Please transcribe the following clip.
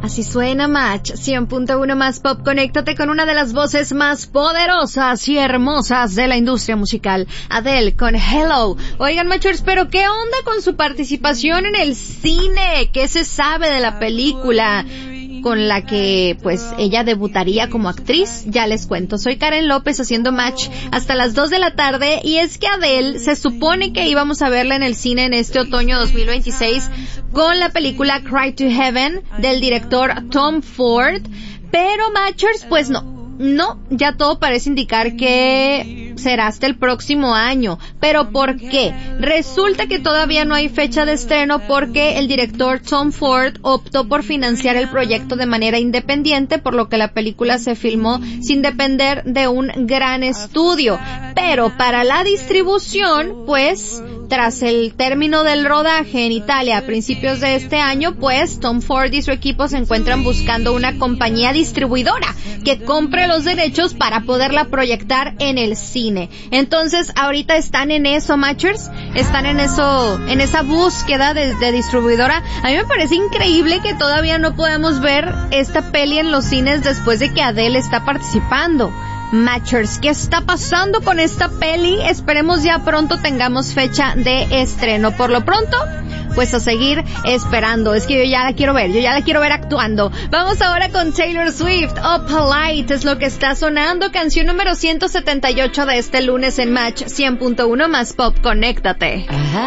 Así suena Match 100.1 más pop. Conéctate con una de las voces más poderosas y hermosas de la industria musical, Adele con Hello. Oigan, Matchers, pero ¿qué onda con su participación en el cine? ¿Qué se sabe de la película con la que pues ella debutaría como actriz? Ya les cuento. Soy Karen López haciendo Match hasta las 2 de la tarde, y es que Adele se supone que íbamos a verla en el cine en este otoño 2026 con la película Cry to Heaven del director Tom Ford, pero Matchers, pues no, ya todo parece indicar que será hasta el próximo año. ¿Pero por qué? Resulta que todavía no hay fecha de estreno porque el director Tom Ford optó por financiar el proyecto de manera independiente, por lo que la película se filmó sin depender de un gran estudio. Pero para la distribución, pues, tras el término del rodaje en Italia a principios de este año, pues Tom Ford y su equipo se encuentran buscando una compañía distribuidora que compre los derechos para poderla proyectar en el cine. Entonces, ahorita están en eso, Matchers, están en esa búsqueda de distribuidora. A mí me parece increíble que todavía no podamos ver esta peli en los cines después de que Adele está participando. Matchers, ¿qué está pasando con esta peli? Esperemos ya pronto tengamos fecha de estreno. Por lo pronto, pues a seguir esperando. Es que yo ya la quiero ver actuando. Vamos ahora con Taylor Swift. Oh, Polite es lo que está sonando. Canción número 178 de este lunes en Match 100.1 más pop. Conéctate. Ajá.